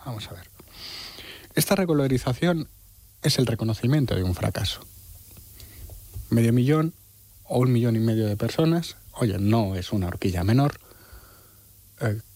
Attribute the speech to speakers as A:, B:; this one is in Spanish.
A: Vamos a ver. Esta recolorización es el reconocimiento de un fracaso. 500.000 o 1,5 millones de personas, oye, no es una horquilla menor,